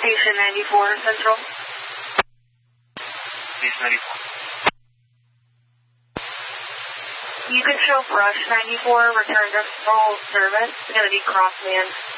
Station 94 Central. Station 94. You can show Brush 94, return to full service, Kennedy Cross Man.